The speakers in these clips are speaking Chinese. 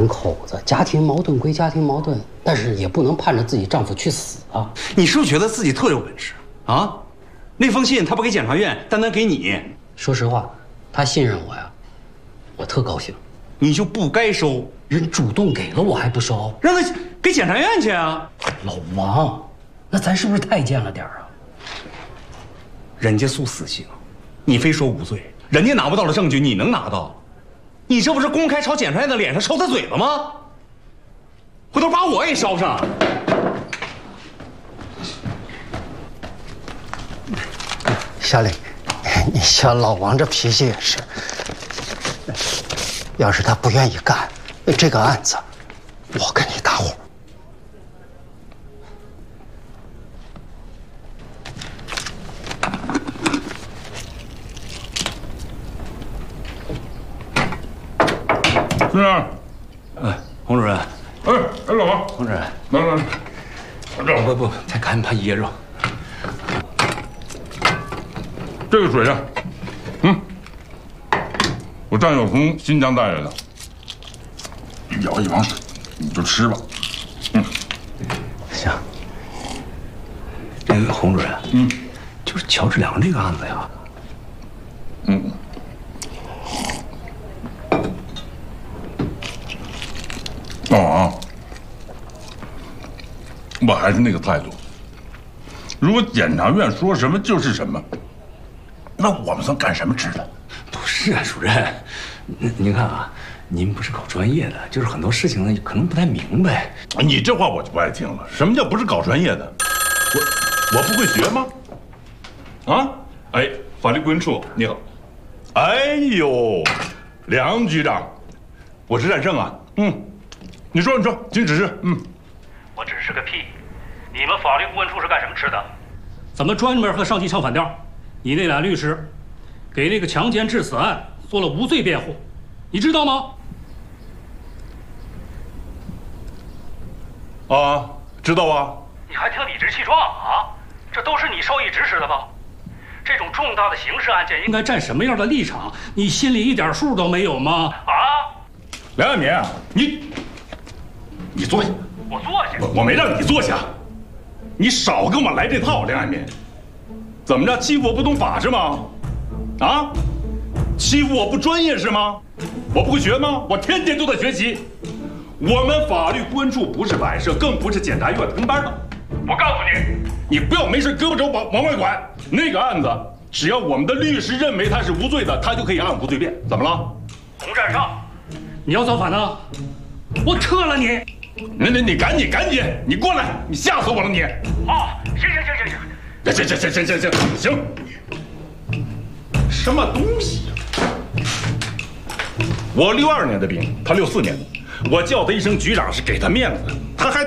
两口子家庭矛盾归家庭矛盾，但是也不能盼着自己丈夫去死啊！ 你是不是觉得自己特有本事啊？那封信他不给检察院，单单给你。 说实话，他信任我呀，我特高兴。 你就不该收， 人主动给了我还不收， 让他给检察院去啊！ 老王，那咱是不是太贱了点啊？ 人家诉死刑，你非说无罪，人家拿不到的证据你能拿到？你这不是公开朝检察院的脸上抽他嘴巴吗？回头把我也捎上。 小李，你小老王这脾气也是。要是他不愿意干这个案子，我跟你搭伙。 是啊， 洪主任， 老王， 洪主任， 来， 不，太干怕噎着。 这个水呀，我战友从新疆带来的，舀一碗水，你就吃吧。 行。那个洪主任，就是乔治良这个案子呀， 老王，我还是那个态度。如果检察院说什么就是什么，那我们算干什么吃的？ 不是啊，主任，您看啊，您不是搞专业的，就是很多事情呢可能不太明白。 你这话我就不爱听了。什么叫不是搞专业的？我不会学吗？啊？哎，法律顾问处你好。哎呦，梁局长，我是战胜啊。你说，请指示。 我指示个屁！你们法律顾问处是干什么吃的？ 怎么专门和上级唱反调？你那俩律师给那个强奸致死案做了无罪辩护，你知道吗？ 啊，知道啊。 你还挺理直气壮啊！这都是你授意指使的吗？这种重大的刑事案件应该站什么样的立场？你心里一点数都没有吗？ 梁爱民啊，你坐下。 我坐下。 我没让你坐下，你少跟我来这套，梁爱民。怎么着，欺负我不懂法是吗？啊，欺负我不专业是吗？我不会学吗？我天天都在学习。我们法律顾问处不是摆设，更不是检察院跟班的。我告诉你，你不要没事胳膊肘往外拐。那个案子，只要我们的律师认为他是无罪的，他就可以按无罪辩。怎么了？ 洪占上， 你要造反呢？我撤了你！ 你赶紧，你过来！你吓死我了你！行。什么东西呀？我62年的兵，他64年的，我叫他一声局长是给他面子，他还。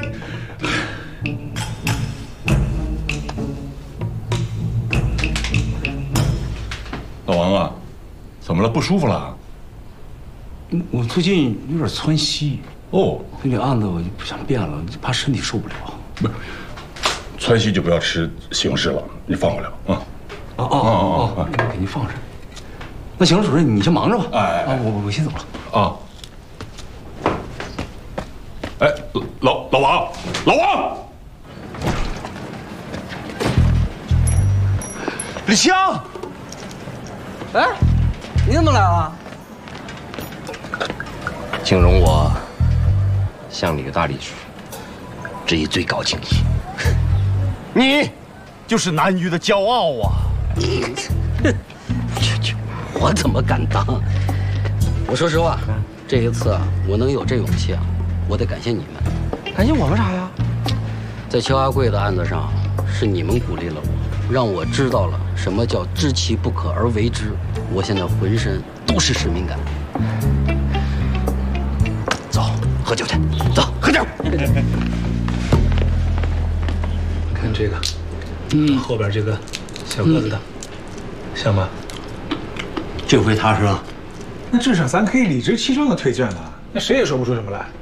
老王啊，怎么了？不舒服了？ 我最近有点窜稀。 哦， 那这案子我就不想变了，怕身体受不了。 不是，窜稀就不要吃刑事了，你放过来吧啊！ 我给您放上。那行了，主任，你先忙着吧。我先走了啊。哎，老王， 李湘， 哎，你怎么来了？ 请容我向李大律师致以最高敬意。 你就是南域的骄傲啊！ 我怎么敢当？我说实话，这一次啊，我能有这勇气啊，我得感谢你们。 感谢我们啥呀？ 在邱阿贵的案子上，是你们鼓励了我，让我知道了什么叫知其不可而为之。我现在浑身都是使命感。走，喝酒去，走，喝酒。 看这个，后边这个小个子的，像吧？ 这回踏实了。 那至少咱可以理直气壮的退卷了，那谁也说不出什么来。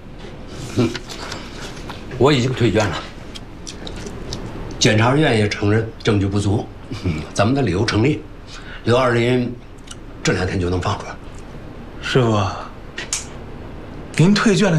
我已经退卷了，检察院也承认证据不足，咱们的理由成立，刘二林这2天就能放出来。 师傅，您退卷了。